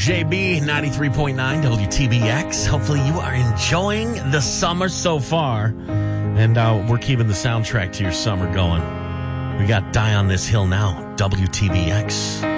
JB, 93.9 WTBX. Hopefully you are enjoying the summer so far. And we're keeping the soundtrack to your summer going. We got Die on This Hill Now, WTBX.